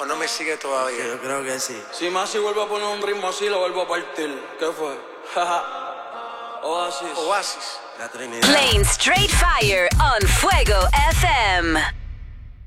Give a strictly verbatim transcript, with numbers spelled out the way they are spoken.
¿O no me sigue todavía? Yo creo que sí. Si Masi vuelve a poner un ritmo así, lo vuelvo a partir. ¿Qué fue? Oasis. Oasis. La Trinidad. Playing straight fire on Fuego F M.